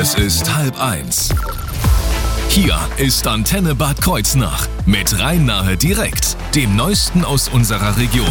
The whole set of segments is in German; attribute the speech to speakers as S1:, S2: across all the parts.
S1: Es ist 12:30. Hier ist Antenne Bad Kreuznach mit Rhein-Nahe direkt, dem Neuesten aus unserer Region.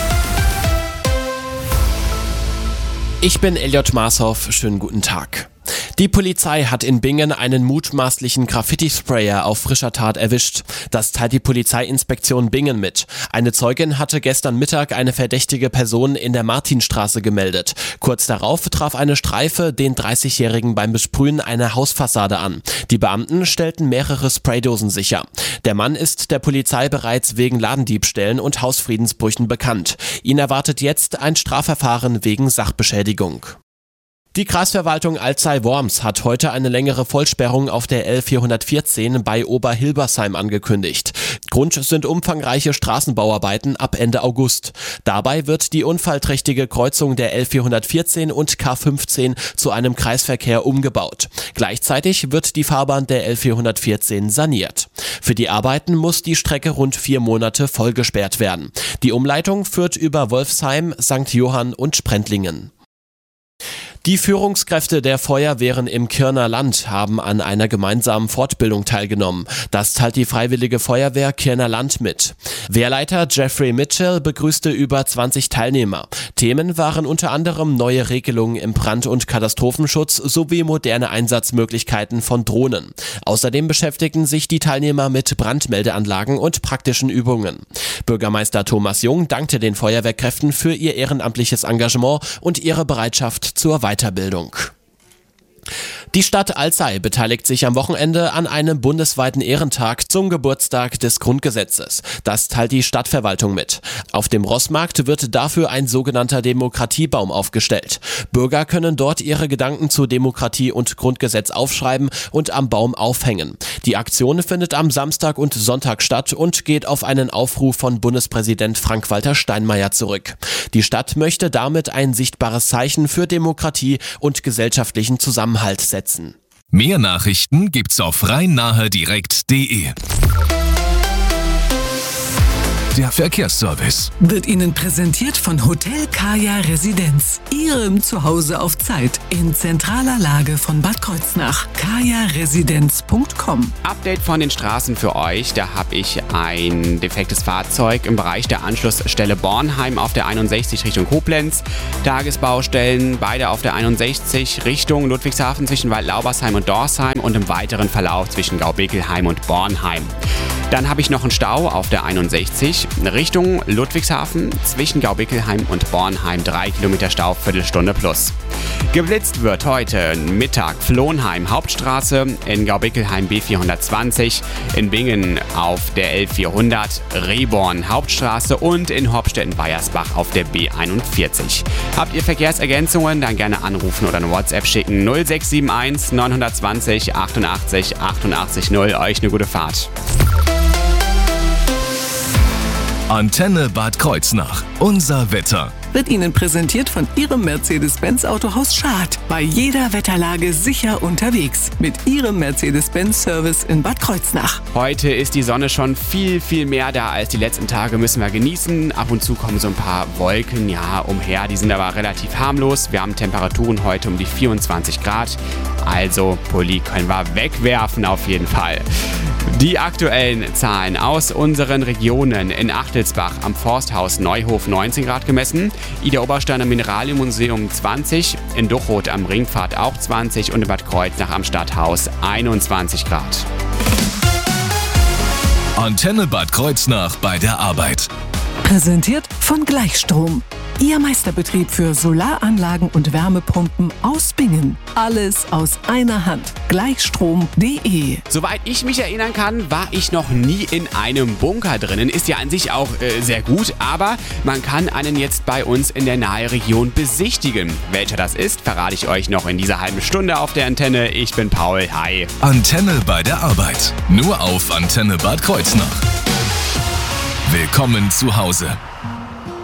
S2: Ich bin Elliot Marshoff, schönen guten Tag. Die Polizei hat in Bingen einen mutmaßlichen Graffiti-Sprayer auf frischer Tat erwischt. Das teilt die Polizeiinspektion Bingen mit. Eine Zeugin hatte gestern Mittag eine verdächtige Person in der Martinstraße gemeldet. Kurz darauf traf eine Streife den 30-Jährigen beim Besprühen einer Hausfassade an. Die Beamten stellten mehrere Spraydosen sicher. Der Mann ist der Polizei bereits wegen Ladendiebstählen und Hausfriedensbrüchen bekannt. Ihn erwartet jetzt ein Strafverfahren wegen Sachbeschädigung. Die Kreisverwaltung Alzey-Worms hat heute eine längere Vollsperrung auf der L414 bei Oberhilbersheim angekündigt. Grund sind umfangreiche Straßenbauarbeiten ab Ende August. Dabei wird die unfallträchtige Kreuzung der L414 und K15 zu einem Kreisverkehr umgebaut. Gleichzeitig wird die Fahrbahn der L414 saniert. Für die Arbeiten muss die Strecke rund 4 Monate voll gesperrt werden. Die Umleitung führt über Wolfsheim, St. Johann und Sprendlingen. Die Führungskräfte der Feuerwehren im Kirner Land haben an einer gemeinsamen Fortbildung teilgenommen. Das teilt die Freiwillige Feuerwehr Kirner Land mit. Wehrleiter Jeffrey Mitchell begrüßte über 20 Teilnehmer. Themen waren unter anderem neue Regelungen im Brand- und Katastrophenschutz sowie moderne Einsatzmöglichkeiten von Drohnen. Außerdem beschäftigten sich die Teilnehmer mit Brandmeldeanlagen und praktischen Übungen. Bürgermeister Thomas Jung dankte den Feuerwehrkräften für ihr ehrenamtliches Engagement und ihre Bereitschaft zur Weiterbildung. Die Stadt Alzey beteiligt sich am Wochenende an einem bundesweiten Ehrentag zum Geburtstag des Grundgesetzes. Das teilt die Stadtverwaltung mit. Auf dem Rossmarkt wird dafür ein sogenannter Demokratiebaum aufgestellt. Bürger können dort ihre Gedanken zu Demokratie und Grundgesetz aufschreiben und am Baum aufhängen. Die Aktion findet am Samstag und Sonntag statt und geht auf einen Aufruf von Bundespräsident Frank-Walter Steinmeier zurück. Die Stadt möchte damit ein sichtbares Zeichen für Demokratie und gesellschaftlichen Zusammenhalt setzen.
S1: Mehr Nachrichten gibt's auf rhein-nahe-direkt.de. Der Verkehrsservice
S3: wird Ihnen präsentiert von Hotel Kaya Residenz. Ihrem Zuhause auf Zeit in zentraler Lage von Bad Kreuznach. kajaresidenz.com.
S4: Update von den Straßen für euch. Da habe ich ein defektes Fahrzeug im Bereich der Anschlussstelle Bornheim auf der 61 Richtung Koblenz. Tagesbaustellen, beide auf der 61 Richtung Ludwigshafen zwischen Waldlaubersheim und Dorsheim und im weiteren Verlauf zwischen Gaubickelheim und Bornheim. Dann habe ich noch einen Stau auf der 61 Richtung Ludwigshafen zwischen Gaubickelheim und Bornheim. 3 Kilometer Stau, Viertelstunde plus. Geblitzt wird heute Mittag Flohnheim Hauptstraße, in Gaubickelheim B420, in Bingen auf der L400, Rehborn Hauptstraße und in Hopstetten-Weiersbach auf der B41. Habt ihr Verkehrsergänzungen, dann gerne anrufen oder eine WhatsApp schicken. 0671 920 88 88 0. Euch eine gute Fahrt.
S1: Antenne Bad Kreuznach. Unser Wetter.
S3: Wird Ihnen präsentiert von Ihrem Mercedes-Benz Autohaus Schad. Bei jeder Wetterlage sicher unterwegs. Mit Ihrem Mercedes-Benz-Service in Bad Kreuznach.
S4: Heute ist die Sonne schon viel, viel mehr da als die letzten Tage. Müssen wir genießen. Ab und zu kommen so ein paar Wolken umher. Die sind aber relativ harmlos. Wir haben Temperaturen heute um die 24 Grad. Also Pulli können wir wegwerfen auf jeden Fall. Die aktuellen Zahlen aus unseren Regionen: in Achtelsbach am Forsthaus Neuhof 19 Grad gemessen, Idar-Oberstein am Mineralienmuseum 20, in Duchroth am Ringpfad auch 20 und in Bad Kreuznach am Stadthaus 21 Grad.
S1: Antenne Bad Kreuznach bei der Arbeit.
S3: Präsentiert von Gleichstrom. Ihr Meisterbetrieb für Solaranlagen und Wärmepumpen aus Bingen. Alles aus einer Hand. Gleichstrom.de.
S4: Soweit ich mich erinnern kann, war ich noch nie in einem Bunker drinnen. Ist ja an sich auch sehr gut, aber man kann einen jetzt bei uns in der Nahe-Region besichtigen. Welcher das ist, verrate ich euch noch in dieser halben Stunde auf der Antenne. Ich bin Paul, hi.
S1: Antenne bei der Arbeit. Nur auf Antenne Bad Kreuznach. Willkommen zu Hause.